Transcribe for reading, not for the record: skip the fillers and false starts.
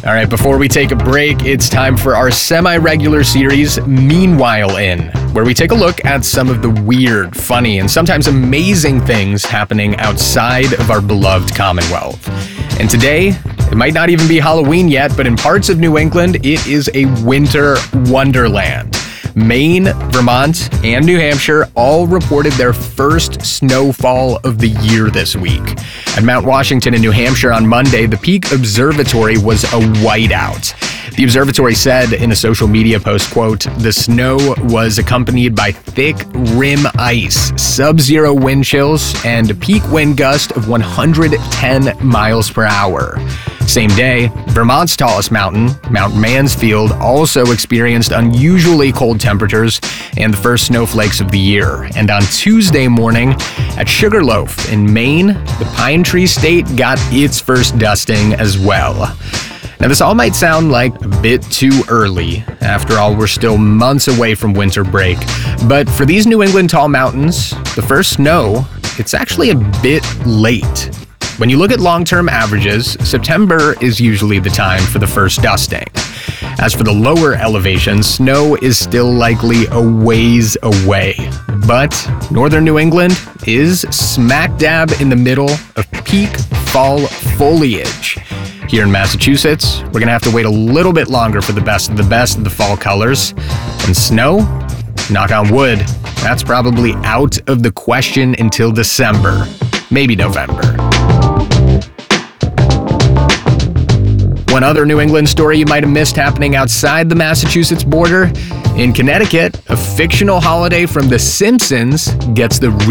All right, before we take a break, it's time for our semi-regular series, Meanwhile In, where we take a look at some of the weird, funny, and sometimes amazing things happening outside of our beloved Commonwealth. And today, it might not even be Halloween yet, but in parts of New England, it is a winter wonderland. Maine, Vermont, and New Hampshire all reported their first snowfall of the year this week. At Mount Washington in New Hampshire on Monday, the Peak Observatory was a whiteout. The observatory said in a social media post, quote, "The snow was accompanied by thick rim ice, sub-zero wind chills, and a peak wind gust of 110 miles per hour." Same day, Vermont's tallest mountain, Mount Mansfield, also experienced unusually cold temperatures and the first snowflakes of the year. And on Tuesday morning, at Sugarloaf in Maine, the Pine Tree State got its first dusting as well. Now, this all might sound like a bit too early. After all, we're still months away from winter break. But for these New England tall mountains, the first snow, it's actually a bit late. When you look at long-term averages, September is usually the time for the first dusting. As for the lower elevations, snow is still likely a ways away. But northern New England is smack dab in the middle of peak fall foliage. Here in Massachusetts, we're gonna have to wait a little bit longer for the best of the fall colors. And snow, knock on wood, that's probably out of the question until December, maybe November. One other New England story you might have missed happening outside the Massachusetts border. In Connecticut, a fictional holiday from The Simpsons gets the